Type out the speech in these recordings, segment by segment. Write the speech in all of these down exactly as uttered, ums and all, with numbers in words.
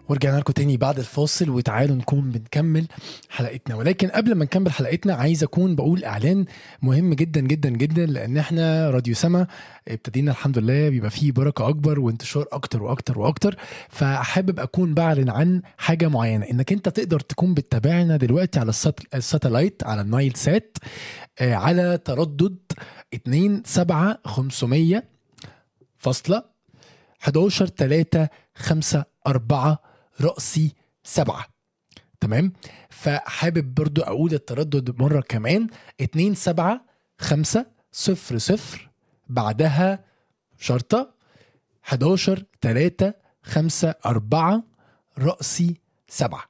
ورجعنا لكم تاني بعد الفاصل، وتعالوا نكون بنكمل حلقتنا. ولكن قبل ما نكمل حلقتنا عايز اكون بقول اعلان مهم جدا جدا جدا، لان احنا راديو سما ابتدينا الحمد لله بيبقى فيه بركة اكبر وانتشار اكتر واكتر واكتر. فحابب اكون بعلن عن حاجة معينة، انك انت تقدر تكون بتتابعنا دلوقتي على السات- الساتلايت، على النايل سات، آه، على تردد اتنين سبعة خمسمية فاصلة حداشر تلاتة خمسة أربعة رأسي سبعة. تمام. فحابب برضو أقول التردد مرة كمان، اتنين سبعة خمسة صفر صفر بعدها شرطة حداشر تلاتة خمسة أربعة رأسي سبعة.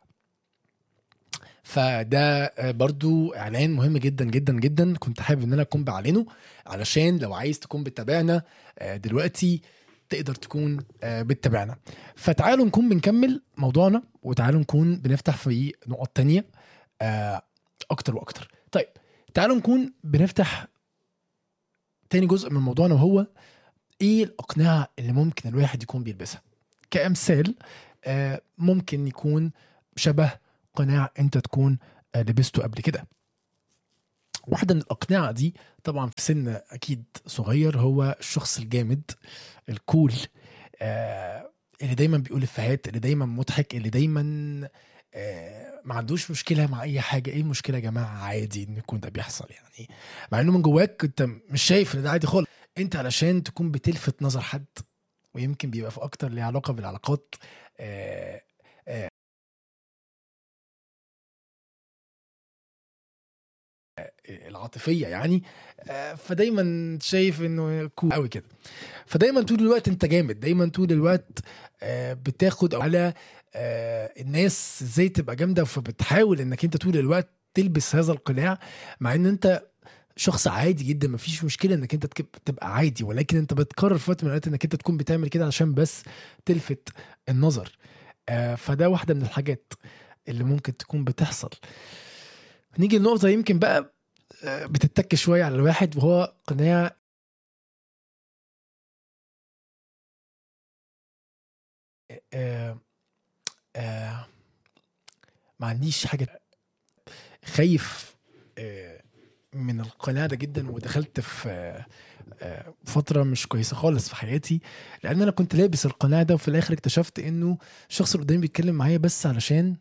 فده آه، برضو اعلان مهم جدا جدا جدا، كنت حابب ان انا اكون بعلنه علشان لو عايز تكون بتتابعنا آه، دلوقتي تقدر تكون آه، بتتابعنا. فتعالوا نكون بنكمل موضوعنا، وتعالوا نكون بنفتح في نقط تانية آه، اكتر واكتر. طيب تعالوا نكون بنفتح تاني جزء من موضوعنا، وهو ايه الاقنعة اللي ممكن الواحد يكون بيلبسها. كامثال آه، ممكن يكون شبه قناع انت تكون آه، لبسته قبل كده. واحدة من الأقنعة دي طبعا في سن أكيد صغير، هو الشخص الجامد الكول، آه اللي دايما بيقول إفيهات، اللي دايما مضحك، اللي دايما آه ما عندوش مشكلة مع أي حاجة. إيه المشكلة يا جماعة؟ عادي إن يكون ده بيحصل يعني، مع إنه من جواك أنت مش شايف إن ده عادي خالص. أنت علشان تكون بتلفت نظر حد، ويمكن بيبقى في أكتر ليه علاقة بالعلاقات آه آه العاطفية يعني. آه، فدايما شايف انه كول قوي كده. فدايما طول الوقت انت جامد، دايما طول الوقت آه، بتاخد على آه، الناس ازاي تبقى جامدة، فبتحاول انك انت طول الوقت تلبس هذا القناع، مع ان انت شخص عادي جدا، مفيش مشكلة انك انت تك- تبقى عادي، ولكن انت بتقرر في وقت من الاوقات انك انت تكون بتعمل كده عشان بس تلفت النظر. آه، فده واحدة من الحاجات اللي ممكن تكون بتحصل. نيجي لنقطة يمكن بقى آه، بتتك شوية على الواحد، وهو قناع آه، آه، ما عنديش حاجة. خايف آه، من القناع ده جدا، ودخلت في آه، آه، فترة مش كويسة خالص في حياتي، لأن أنا كنت لابس القناع ده، وفي الآخر اكتشفت إنه الشخص اللي قدامي بيتكلم معايا بس علشان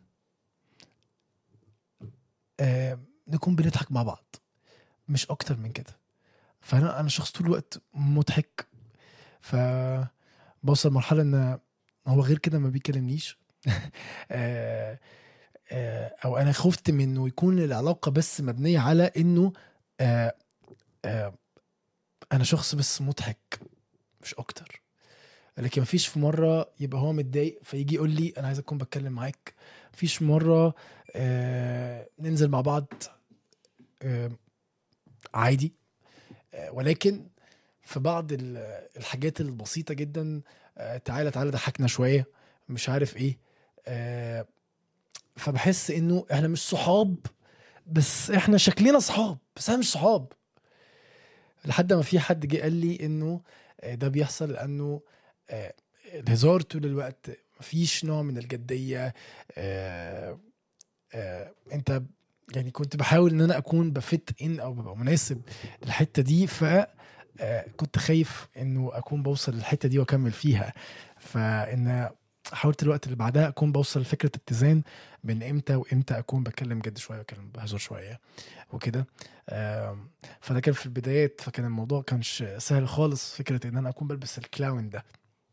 آه، نكون بنضحك مع بعض، مش أكتر من كده. فأنا أنا شخص طول الوقت مضحك، فبوصل مرحلة إن هو غير كده ما بيكلمنيش. آه، آه، او انا خفت من انه يكون العلاقه بس مبنيه على انه آه، آه، انا شخص بس مضحك مش اكتر. لكن مفيش في مره يبقى هو متضايق فيجي يقول لي انا عايز اكون بتكلم معاك. مفيش مره آه، ننزل مع بعض آه، عادي. آه، ولكن في بعض ال- الحاجات البسيطه جدا، آه، تعالى تعالى ضحكنا شويه، مش عارف ايه. آه، فبحس انه احنا مش صحاب، بس احنا شكلنا صحاب بس احنا مش صحاب. لحد ما في حد جه قال لي انه آه، ده بيحصل لانه آه، الهزار طول الوقت، مفيش نوع من الجدية. آه، آه، انت يعني كنت بحاول ان انا اكون بفت ان او ببقى مناسب للحتة دي، ف آه، كنت خايف انه اكون بوصل للحتة دي واكمل فيها. فان حاولت الوقت اللي بعدها اكون بوصل لفكرة اتزان بين امتى وامتى اكون بتكلم جد شوية وكلام بهزر شوية وكده. آم، فده كان في البدايات، فكان الموضوع كانش سهل خالص، فكرة ان انا اكون بلبس الكلاون ده.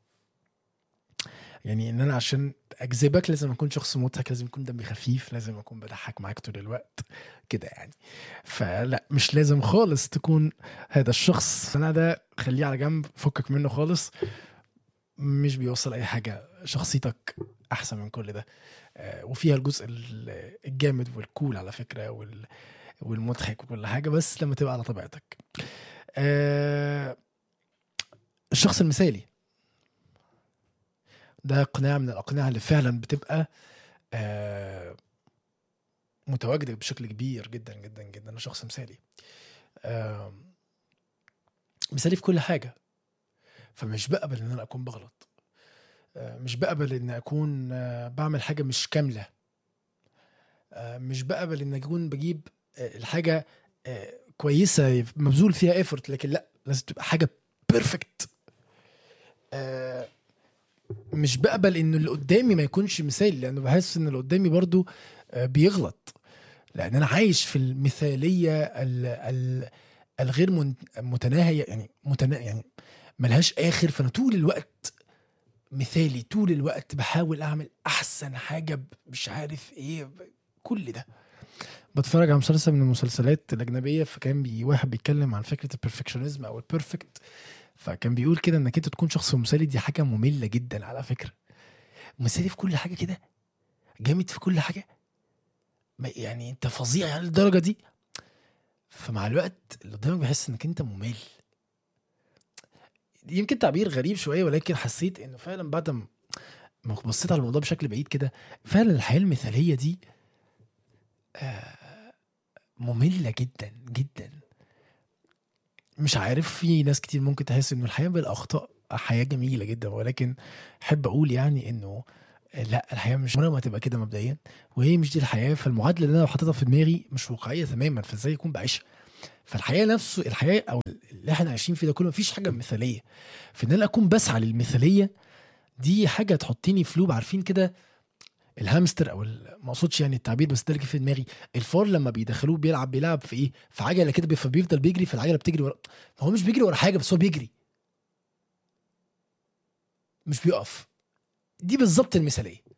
يعني ان انا عشان اجذبك لازم اكون شخص مضحك، لازم يكون دمي خفيف، لازم اكون بضحك معاك طول الوقت كده يعني. فلا، مش لازم خالص تكون هذا الشخص. فانا ده خليه على جنب، فكك منه خالص، مش بيوصل اي حاجة. شخصيتك احسن من كل ده، آه، وفيها الجزء ال- الجامد والكول على فكرة، وال- والمضحك وكل حاجة، بس لما تبقى على طبيعتك. آه، الشخص المثالي ده قناع من الأقنعة اللي فعلا بتبقى آه، متواجدة بشكل كبير جدا جدا جدا. أنا شخص مثالي، آه، مثالي في كل حاجة، فمش بقبل إن أنا أكون بغلط. آه، مش بقبل ان اكون آه، بعمل حاجه مش كامله. آه، مش بقبل ان اكون بجيب آه، الحاجه آه، كويسه مبذول فيها ايفورت، لكن لا، لازم تبقى حاجه بيرفكت. مش بقبل ان اللي قدامي ما يكونش مثالي، لانه بحس ان اللي قدامي برضو آه، بيغلط، لان انا عايش في المثاليه ال ال الغير من- متناهيه، يعني متنا يعني ملهاش اخر. فانا طول الوقت مثالي، طول الوقت بحاول اعمل احسن حاجه، ب- مش عارف ايه ب- كل ده. بتفرج على مسلسل من المسلسلات الاجنبيه، فكان بي واحد بيتكلم عن فكره البرفكشنزم او البيرفكت، فكان بيقول كده انك انت تكون شخص مثالي دي حاجه ممله جدا على فكره. مثالي في كل حاجه كده، جامد في كل حاجه، ما- يعني انت فظيع يعني للدرجه دي. فمع الوقت اللي قدامك بيحس انك انت ممل. يمكن تعبير غريب شويه، ولكن حسيت انه فعلا بعد ما ما بصيت على الموضوع بشكل بعيد كده، فعلا الحياه المثاليه دي آه، ممله جدا جدا. مش عارف، في ناس كتير ممكن تحس انه الحياه بالاخطاء حياه جميله جدا، ولكن احب اقول يعني انه لا، الحياه مش عمرها ما هتبقى كده مبدئيا، وهي مش دي الحياه. فالمعادله اللي انا حاططها في دماغي مش واقعيه تماما، فازاي يكون بعيشها؟ فالحياه نفسه، الحياه او اللي احنا عايشين فيه ده كله مفيش حاجه مثاليه. فان انا اكون بسعى للمثاليه دي حاجه تحطيني في لوب، عارفين كده؟ الهامستر او ال- ما اقصدش يعني التعبير، بس ده اللي جه في دماغي. الفار لما بيدخلوه بيلعب بيلعب في ايه، في عجله كده، بي- فبيفضل بيجري في العجله، بتجري ورا. هو مش بيجري ورا حاجه، بس هو بيجري، مش بيقف. دي بالظبط المثاليه.